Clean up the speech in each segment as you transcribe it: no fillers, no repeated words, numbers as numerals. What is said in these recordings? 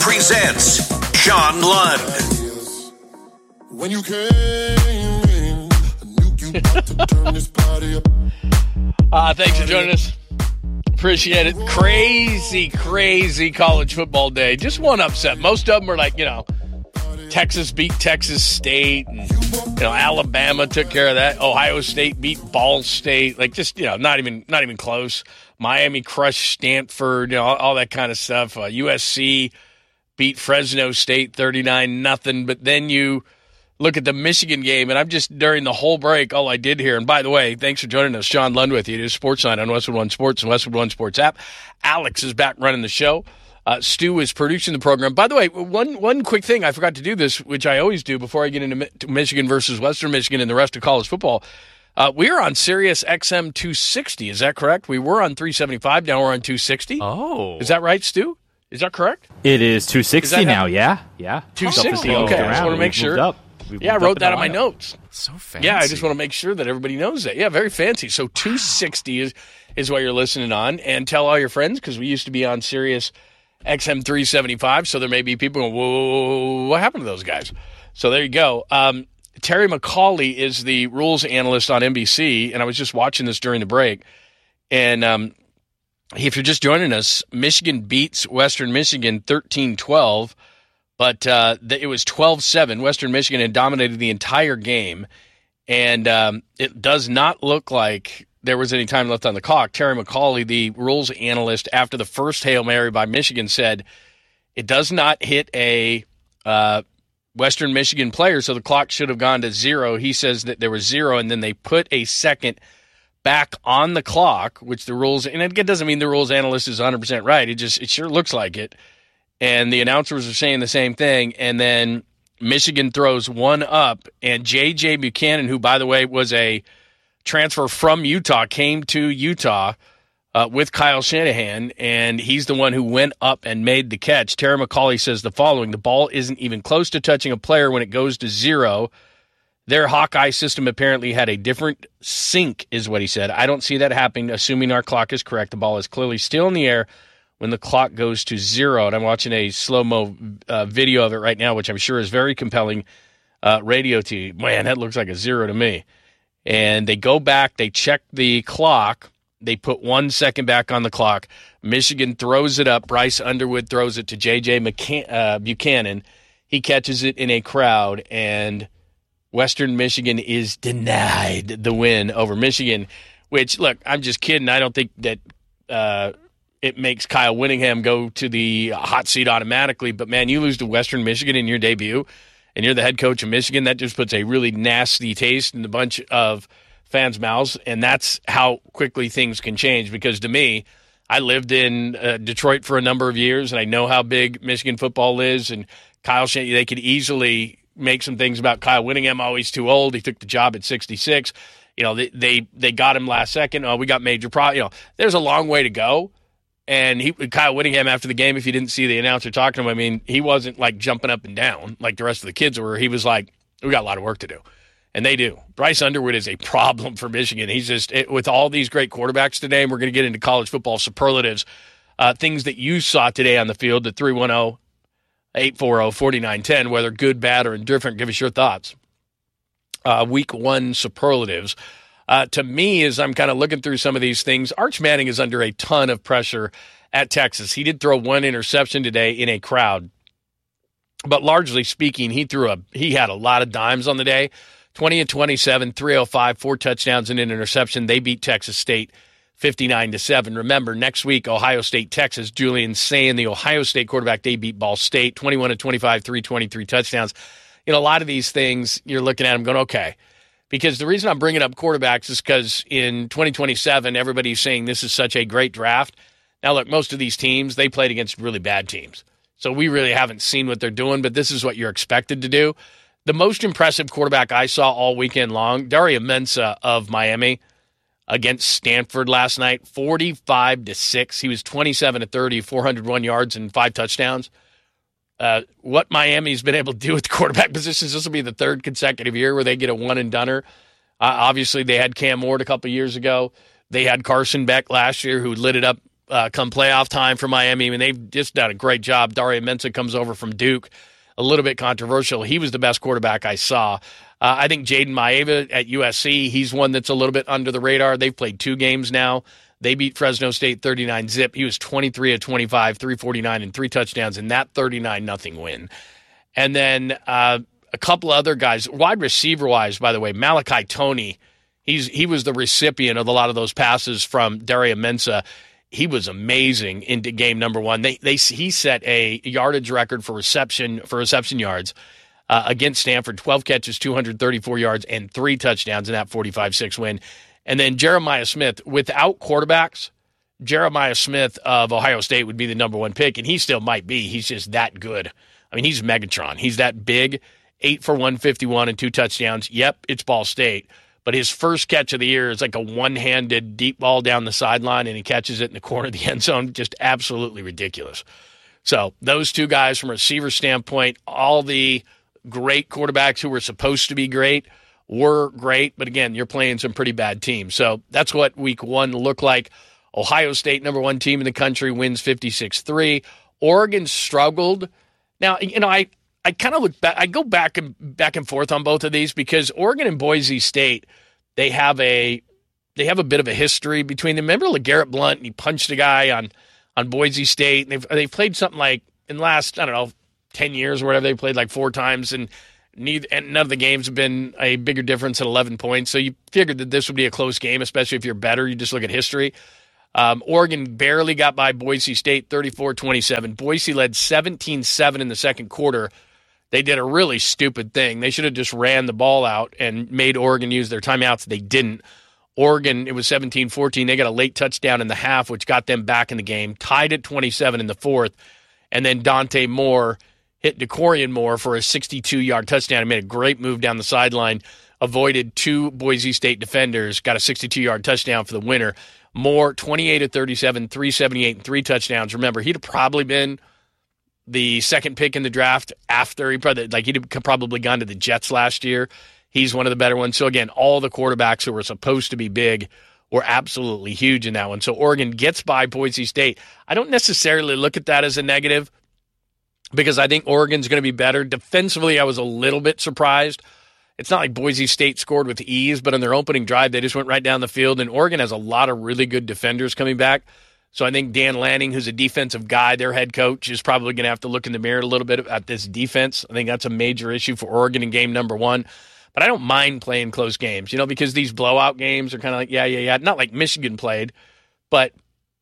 presents Sean Lund. When you came in, I knew you got to turn this party up. Thanks for joining us. Appreciate it. Crazy college football day. Just one upset. Most of them are like, Texas beat Texas State, and Alabama took care of that. Ohio State beat Ball State. Like, just not even close. Miami crushed Stanford. All that kind of stuff. USC beat Fresno State 39-0. But then you look at the Michigan game, and I'm just, during the whole break, all I did here, and by the way, thanks for joining us. Sean Lund with you. It is Sportsline on Westwood One Sports and Westwood One Sports app. Alex is back running the show. Stu is producing the program. By the way, one quick thing, I forgot to do this, which I always do before I get into Michigan versus Western Michigan and the rest of college football. We are on Sirius XM 260. Is that correct? We were on 375. Now we're on 260. Oh. Is that right, Stu? Is that correct? It is 260 now, yeah. 260, okay. I just want to make sure. I wrote that on my notes. So fancy. Yeah, I just want to make sure that everybody knows that. Yeah, very fancy. So 260 is what you're listening on. And tell all your friends, because we used to be on Sirius XM 375, so there may be people going, whoa, what happened to those guys? So there you go. Terry McCauley is the rules analyst on NBC, and I was just watching this during the break. And if you're just joining us, Michigan beats Western Michigan 13-12, but it was 12-7. Western Michigan had dominated the entire game, and it does not look like there was any time left on the clock. Terry McCauley, the rules analyst, after the first Hail Mary by Michigan, said it does not hit a Western Michigan player, so the clock should have gone to 0. He says that there was 0, and then they put a second back on the clock, which the rules, and it doesn't mean the rules analyst is 100% right. It sure looks like it. And the announcers are saying the same thing, and then Michigan throws one up, and J.J. Buchanan, who, by the way, was a transfer from Utah, came to Utah with Kyle Shanahan, and he's the one who went up and made the catch. Terry McCauley says the following: the ball isn't even close to touching a player when it goes to 0. Their Hawkeye system apparently had a different sync, is what he said. I don't see that happening, assuming our clock is correct. The ball is clearly still in the air when the clock goes to 0. And I'm watching a slow-mo video of it right now, which I'm sure is very compelling radio to you. Man, that looks like a 0 to me. And they go back, they check the clock, they put 1 second back on the clock. Michigan throws it up. Bryce Underwood throws it to J.J. Buchanan. He catches it in a crowd, and Western Michigan is denied the win over Michigan, which, look, I'm just kidding. I don't think that it makes Kyle Whittingham go to the hot seat automatically. But, man, you lose to Western Michigan in your debut, and you're the head coach of Michigan, that just puts a really nasty taste in a bunch of fans' mouths, and that's how quickly things can change. Because to me, I lived in Detroit for a number of years, and I know how big Michigan football is, and Kyle Shanahan, they could easily make some things about Kyle Whittingham. Oh, he's too old. He took the job at 66. They got him last second. Oh, we got major problems. There's a long way to go. And Kyle Whittingham, after the game, if you didn't see the announcer talking to him, I mean, he wasn't like jumping up and down like the rest of the kids were. He was like, we got a lot of work to do. And they do. Bryce Underwood is a problem for Michigan. He's just, with all these great quarterbacks today, and we're going to get into college football superlatives, things that you saw today on the field, the 310-840-4910, whether good, bad, or indifferent. Give us your thoughts. Week 1 superlatives. To me, as I'm kind of looking through some of these things, Arch Manning is under a ton of pressure at Texas. He did throw 1 interception today in a crowd, but largely speaking, he had a lot of dimes on the day. 20-27, 305, 4 touchdowns and an interception. They beat Texas State 59-7. Remember, next week, Ohio State, Texas. Julian Sayin, the Ohio State quarterback, they beat Ball State 21-25, 323 touchdowns. A lot of these things, you're looking at them going, okay. Because the reason I'm bringing up quarterbacks is because in 2027, everybody's saying this is such a great draft. Now, look, most of these teams, they played against really bad teams. So we really haven't seen what they're doing, but this is what you're expected to do. The most impressive quarterback I saw all weekend long, Dario Mensah of Miami against Stanford last night, 45-6. He was 27-30, 401 yards and 5 touchdowns. What Miami's been able to do with the quarterback positions, this will be the 3rd consecutive year where they get a one-and-doner. Obviously, they had Cam Ward a couple years ago. They had Carson Beck last year who lit it up come playoff time for Miami. I mean, they've just done a great job. Dario Mensah comes over from Duke. A little bit controversial. He was the best quarterback I saw. I think Jaden Maeva at USC, he's one that's a little bit under the radar. They've played 2 games now. They beat Fresno State 39-zip. He was 23 of 25, 349, and 3 touchdowns in that 39-0 win. And then a couple other guys, wide receiver-wise, by the way, Malachi Toney, he was the recipient of a lot of those passes from Dario Mensah. He was amazing into game number 1. He set a yardage record for reception yards against Stanford, 12 catches, 234 yards, and 3 touchdowns in that 45-6 win. And then Jeremiah Smith, without quarterbacks, Jeremiah Smith of Ohio State would be the number 1 pick, and he still might be. He's just that good. I mean, he's Megatron. He's that big, 8 for 151 and 2 touchdowns. Yep, it's Ball State. But his first catch of the year is like a one-handed deep ball down the sideline, and he catches it in the corner of the end zone. Just absolutely ridiculous. So those 2 guys from a receiver standpoint, all the great quarterbacks who were supposed to be great were great. But again, you're playing some pretty bad teams. So that's what week 1 looked like. Ohio State, number 1 team in the country, wins 56-3. Oregon struggled. Now, I kind of look back. I go back and forth on both of these because Oregon and Boise State, they have a bit of a history between them. Remember LeGarrette Blount? And he punched a guy on Boise State. And they've played something like in the last 10 years or whatever. They played like 4 times, and none of the games have been a bigger difference at 11 points. So you figured that this would be a close game, especially if you're better. You just look at history. Oregon barely got by Boise State, 34-27. Boise led 17-7 in the second quarter. They did a really stupid thing. They should have just ran the ball out and made Oregon use their timeouts. They didn't. Oregon, it was 17-14. They got a late touchdown in the half, which got them back in the game, tied at 27 in the fourth. And then Dante Moore hit DeCorian Moore for a 62-yard touchdown. He made a great move down the sideline, avoided 2 Boise State defenders, got a 62-yard touchdown for the winner. Moore, 28 of 37, 378, and 3 touchdowns. Remember, he'd have probably been the second pick in the draft after he'd probably gone to the Jets last year. He's one of the better ones. So again, all the quarterbacks who were supposed to be big were absolutely huge in that one. So Oregon gets by Boise State. I don't necessarily look at that as a negative because I think Oregon's going to be better. Defensively, I was a little bit surprised. It's not like Boise State scored with ease, but on their opening drive, they just went right down the field, and Oregon has a lot of really good defenders coming back. So I think Dan Lanning, who's a defensive guy, their head coach, is probably going to have to look in the mirror a little bit at this defense. I think that's a major issue for Oregon in game number 1. But I don't mind playing close games, because these blowout games are kind of like, yeah. Not like Michigan played, but,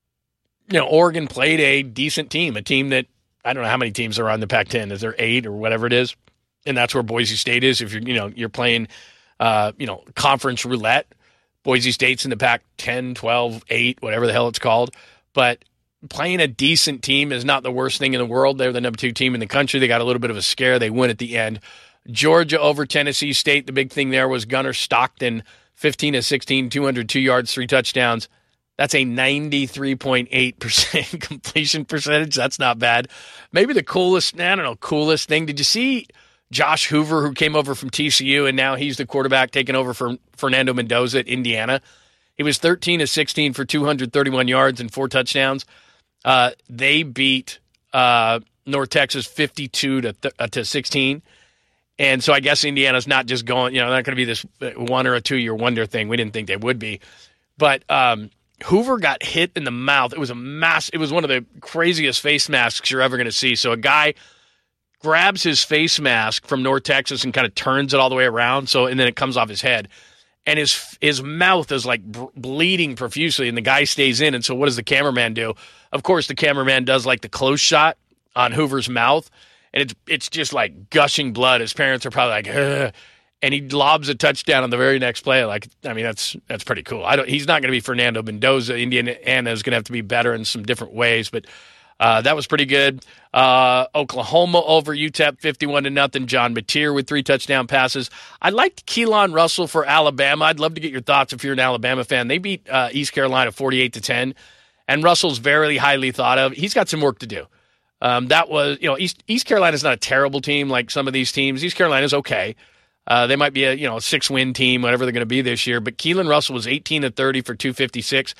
Oregon played a decent team, a team that, I don't know how many teams are on the Pac-10. Is there 8 or whatever it is? And that's where Boise State is. If you're playing, conference roulette, Boise State's in the Pac-10, 12, 8, whatever the hell it's called. But playing a decent team is not the worst thing in the world. They're the number 2 team in the country. They got a little bit of a scare. They win at the end. Georgia over Tennessee State. The big thing there was Gunnar Stockton, 15 of 16, 202 yards, 3 touchdowns. That's a 93.8% completion percentage. That's not bad. Maybe the coolest thing. Did you see Josh Hoover, who came over from TCU, and now he's the quarterback taking over from Fernando Mendoza at Indiana? He was 13 of 16 for 231 yards and 4 touchdowns. They beat North Texas 52 to 16. And so I guess Indiana's not just going, not going to be this 1 or a 2-year wonder thing. We didn't think they would be. But Hoover got hit in the mouth. It was it was one of the craziest face masks you're ever going to see. So a guy grabs his face mask from North Texas and kind of turns it all the way around. And then it comes off his head. And his mouth is like bleeding profusely, and the guy stays in. And so what does the cameraman do? Of course, the cameraman does like the close shot on Hoover's mouth, and it's just like gushing blood. His parents are probably like, ugh. And he lobs a touchdown on the very next play. That's pretty cool. He's not going to be Fernando Mendoza. Indiana is going to have to be better in some different ways, but that was pretty good. Oklahoma over UTEP 51-0. John Mateer with 3 touchdown passes. I liked Keelan Russell for Alabama. I'd love to get your thoughts if you're an Alabama fan. They beat East Carolina 48-10, and Russell's very highly thought of. He's got some work to do. That was, East Carolina's not a terrible team like some of these teams. East Carolina's okay. They might be a 6-win team, whatever they're going to be this year. But Keelan Russell was 18 of 30 for 256.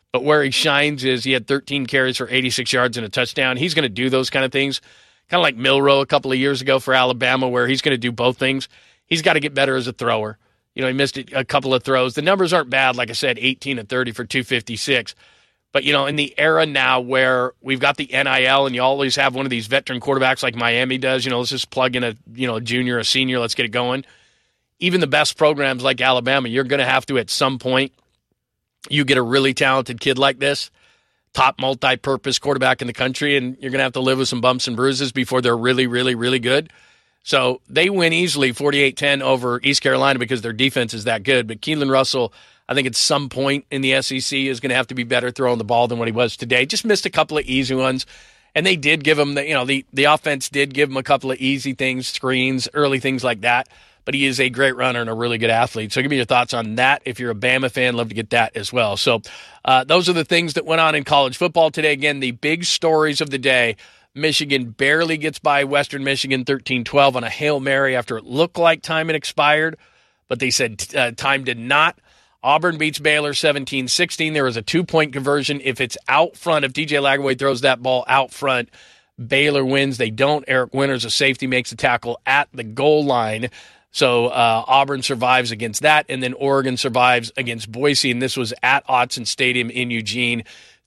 But where he shines is he had 13 carries for 86 yards and a touchdown. He's going to do those kind of things, kind of like Milroe a couple of years ago for Alabama, where he's going to do both things. He's got to get better as a thrower. He missed a couple of throws. The numbers aren't bad, like I said, 18 and 30 for 256. But, in the era now where we've got the NIL and you always have one of these veteran quarterbacks like Miami does, let's just plug in a junior, a senior, let's get it going. Even the best programs like Alabama, you're going to have to, at some point, you get a really talented kid like this, top multi-purpose quarterback in the country, and you're going to have to live with some bumps and bruises before they're really, really, really good. So they win easily 48-10 over East Carolina because their defense is that good. But Keelan Russell, I think at some point in the SEC, is going to have to be better throwing the ball than what he was today. Just missed a couple of easy ones. And they did give him, the offense did give him a couple of easy things, screens, early things like that. But he is a great runner and a really good athlete. So give me your thoughts on that. If you're a Bama fan, love to get that as well. So those are the things that went on in college football today. Again, the big stories of the day. Michigan barely gets by Western Michigan 13-12 on a Hail Mary after it looked like time had expired, but they said time did not. Auburn beats Baylor 17-16. There was a 2-point conversion. If it's out front, if DJ Lagaway throws that ball out front, Baylor wins. They don't. Eric Winters, a safety, makes a tackle at the goal line. So Auburn survives against that, and then Oregon survives against Boise, and this was at Autzen Stadium in Eugene.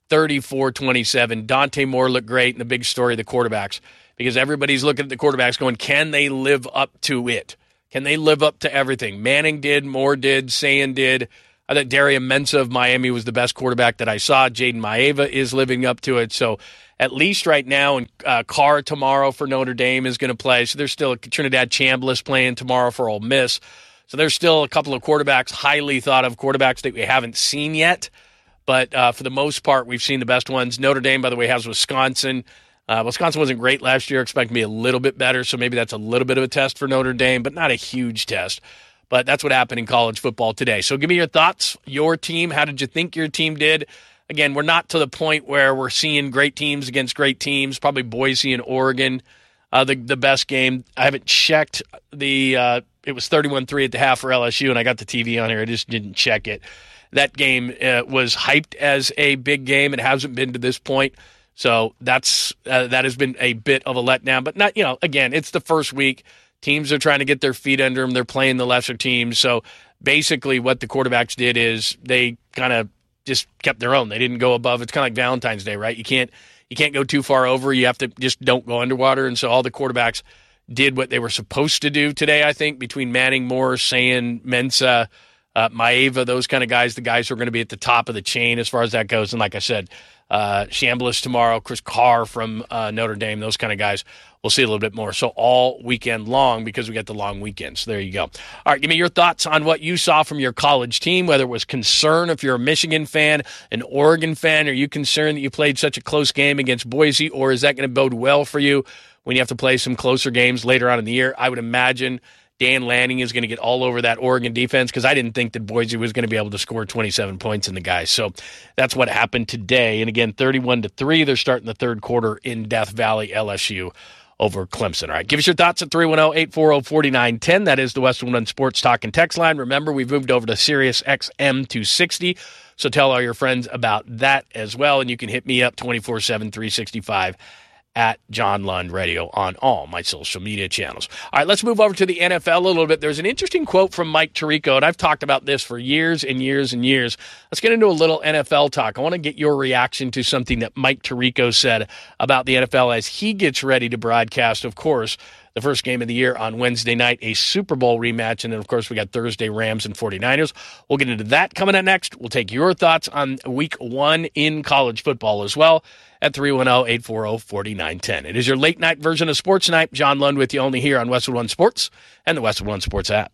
34-27. Dante Moore looked great, and the big story, the quarterbacks, because everybody's looking at the quarterbacks going, can they live up to it? Can they live up to everything? Manning did, Moore did, Sayan did. I thought Darian Mensah of Miami was the best quarterback that I saw. Jaden Maeva is living up to it. So at least right now, and Carr tomorrow for Notre Dame is going to play. So there's still Trinidad Chambliss playing tomorrow for Ole Miss. So there's still a couple of quarterbacks, highly thought of quarterbacks that we haven't seen yet. But for the most part, we've seen the best ones. Notre Dame, by the way, has Wisconsin. Wisconsin wasn't great last year. Expect to be a little bit better, so maybe that's a little bit of a test for Notre Dame, but not a huge test. But that's what happened in college football today. So give me your thoughts. Your team, how did you think your team did? Again, we're not to the point where we're seeing great teams against great teams, probably Boise and Oregon, the best game. I haven't checked it was 31-3 at the half for LSU, and I got the TV on here. I just didn't check it. That game was hyped as a big game. It hasn't been to this point. So that has been a bit of a letdown. But not, again, it's the first week. Teams are trying to get their feet under them. They're playing the lesser teams. So basically what the quarterbacks did is they kind of just kept their own. They didn't go above. It's kind of like Valentine's Day, right? You can't go too far over. You have to just don't go underwater. And so all the quarterbacks did what they were supposed to do today, I think, between Manning, Moore, Sayan, Mensah, Maeva, those kind of guys, the guys who are going to be at the top of the chain as far as that goes. And like I said, Chambliss tomorrow, Chris Carr from Notre Dame, those kind of guys. We'll see a little bit more. So all weekend long because we got the long weekend. So there you go. All right, give me your thoughts on what you saw from your college team, whether it was concern if you're a Michigan fan, an Oregon fan. Are you concerned that you played such a close game against Boise, or is that going to bode well for you when you have to play some closer games later on in the year? I would imagine Dan Lanning is going to get all over that Oregon defense because I didn't think that Boise was going to be able to score 27 points in the guys. So that's what happened today. And again, 31-3, they're starting the third quarter in Death Valley, LSU over Clemson. All right, give us your thoughts at 310-840-4910. That is the Westwood One Sports Talk and Text line. Remember, we've moved over to Sirius XM 260, so tell all your friends about that as well. And you can hit me up 24/7, 365 at John Lund Radio on all my social media channels. All right, let's move over to the NFL a little bit. There's an interesting quote from Mike Tirico, and I've talked about this for years and years and years. Let's get into a little NFL talk. I want to get your reaction to something that Mike Tirico said about the NFL as he gets ready to broadcast, of course, the first game of the year on Wednesday night, a Super Bowl rematch. And then, of course, we got Thursday, Rams and 49ers. We'll get into that coming up next. We'll take your thoughts on week one in college football as well at 310-840-4910. It is your late night version of Sports Night. John Lund with you only here on Westwood One Sports and the Westwood One Sports app.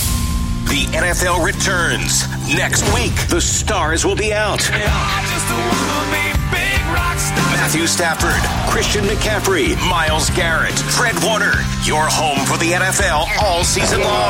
The NFL returns. Next week, the stars will be out. Matthew Stafford, Christian McCaffrey, Myles Garrett, Fred Warner. Your home for the NFL all season long.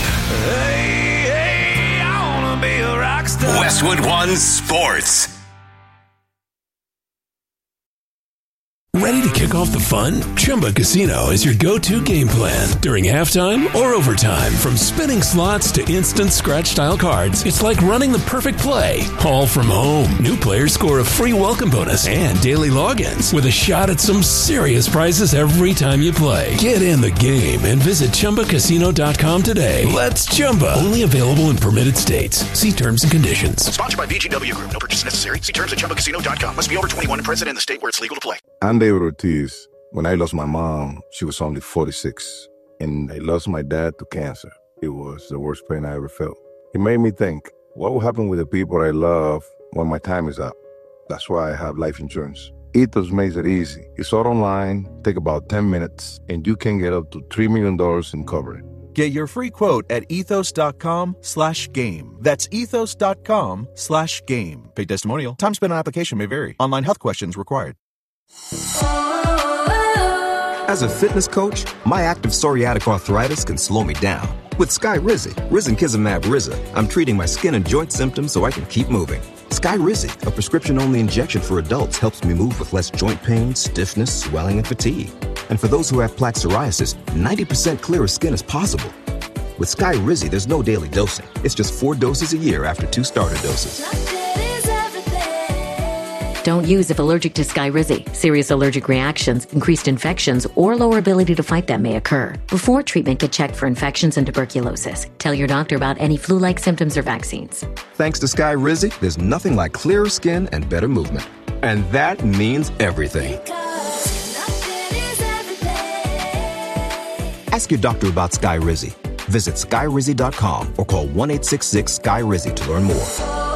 Hey, I wanna be a rock star. Westwood One Sports. Ready to kick off the fun? Chumba Casino is your go-to game plan. During halftime or overtime, from spinning slots to instant scratch-style cards, it's like running the perfect play, all from home. New players score a free welcome bonus and daily logins with a shot at some serious prizes every time you play. Get in the game and visit ChumbaCasino.com today. Let's Chumba. Only available in permitted states. See terms and conditions. Sponsored by VGW Group. No purchase necessary. See terms at ChumbaCasino.com. Must be over 21 and present in the state where it's legal to play. I'm David Ortiz. When I lost my mom, she was only 46. And I lost my dad to cancer. It was the worst pain I ever felt. It made me think, what will happen with the people I love when my time is up? That's why I have life insurance. Ethos makes it easy. It's all online, take about 10 minutes, and you can get up to $3 million in coverage. Get your free quote at ethos.com/game. That's ethos.com/game. Paid testimonial. Time spent on application may vary. Online health questions required. As a fitness coach, my active psoriatic arthritis can slow me down. With Skyrizi, risankizumab Riza, I'm treating my skin and joint symptoms so I can keep moving. Skyrizi, a prescription-only injection for adults, helps me move with less joint pain, stiffness, swelling, and fatigue. And for those who have plaque psoriasis, 90% clearer skin is possible. With Skyrizi, there's no daily dosing. It's just 4 doses a year after 2 starter doses. Don't use if allergic to Skyrizi. Serious allergic reactions, increased infections, or lower ability to fight them may occur. Before treatment, get checked for infections and tuberculosis. Tell your doctor about any flu-like symptoms or vaccines. Thanks to Skyrizi, there's nothing like clearer skin and better movement. And that means everything. Ask your doctor about Skyrizi. Visit Skyrizi.com or call 1-866-SKY-RIZI to learn more.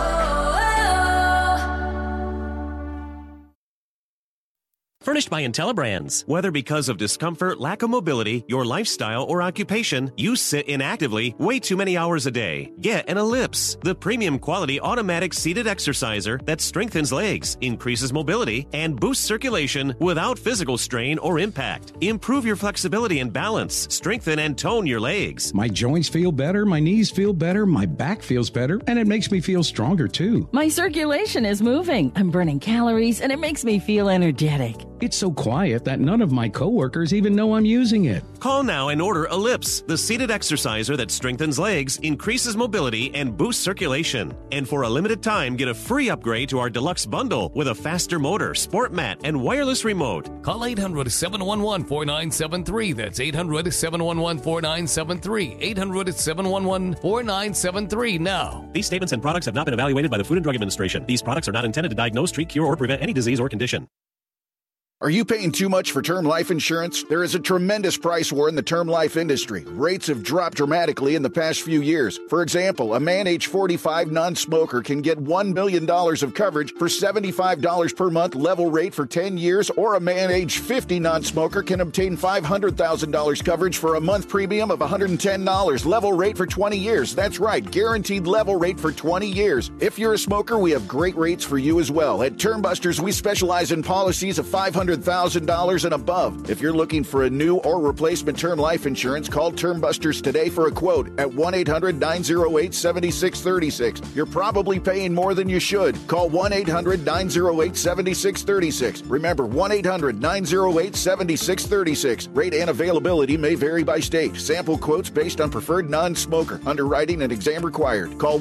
Furnished by IntelliBrands. Whether because of discomfort, lack of mobility, your lifestyle, or occupation, you sit inactively way too many hours a day. Get an Ellipse, the premium quality automatic seated exerciser that strengthens legs, increases mobility, and boosts circulation without physical strain or impact. Improve your flexibility and balance, strengthen and tone your legs. My joints feel better, my knees feel better, my back feels better, and it makes me feel stronger too. My circulation is moving. I'm burning calories, and it makes me feel energetic. It's so quiet that none of my coworkers even know I'm using it. Call now and order Ellipse, the seated exerciser that strengthens legs, increases mobility, and boosts circulation. And for a limited time, get a free upgrade to our deluxe bundle with a faster motor, sport mat, and wireless remote. Call 800-711-4973. That's 800-711-4973. 800-711-4973 now. These statements and products have not been evaluated by the Food and Drug Administration. These products are not intended to diagnose, treat, cure, or prevent any disease or condition. Are you paying too much for term life insurance? There is a tremendous price war in the term life industry. Rates have dropped dramatically in the past few years. For example, a man age 45 non-smoker can get $1 million of coverage for $75 per month level rate for 10 years, or a man age 50 non-smoker can obtain $500,000 coverage for a month premium of $110 level rate for 20 years. That's right, guaranteed level rate for 20 years. If you're a smoker, we have great rates for you as well. At Term Busters, we specialize in policies of $500,000 and above. If you're looking for a new or replacement term life insurance, call Term Busters today for a quote at 1-800-908-7636. You're probably paying more than you should. Call 1-800-908-7636. Remember, 1-800-908-7636. Rate and availability may vary by state. Sample quotes based on preferred non-smoker. Underwriting and exam required. Call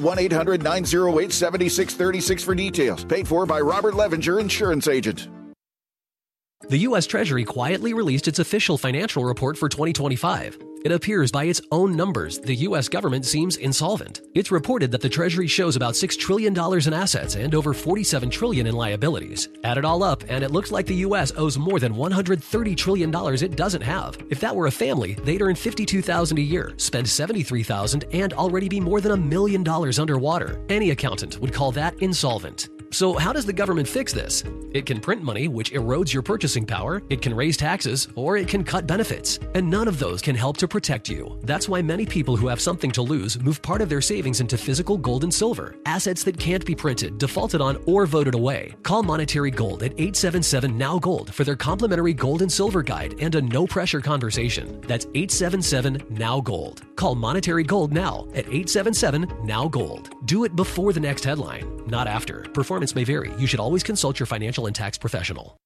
1-800-908-7636 for details. Paid for by Robert Levenger, insurance agent. The U.S. Treasury quietly released its official financial report for 2025. It appears by its own numbers the U.S. government seems insolvent. It's reported that the Treasury shows about $6 trillion in assets and over $47 trillion in liabilities. Add it all up, and it looks like the U.S. owes more than $130 trillion it doesn't have. If that were a family, they'd earn $52,000 a year, spend $73,000, and already be more than $1 million underwater. Any accountant would call that insolvent. So how does the government fix this? It can print money, which erodes your purchasing power, it can raise taxes, or it can cut benefits. And none of those can help to protect you. That's why many people who have something to lose move part of their savings into physical gold and silver, assets that can't be printed, defaulted on, or voted away. Call Monetary Gold at 877-NOW-GOLD for their complimentary gold and silver guide and a no-pressure conversation. That's 877-NOW-GOLD. Call Monetary Gold now at 877-NOW-GOLD. Do it before the next headline, not after. Performance may vary. You should always consult your financial and tax professional.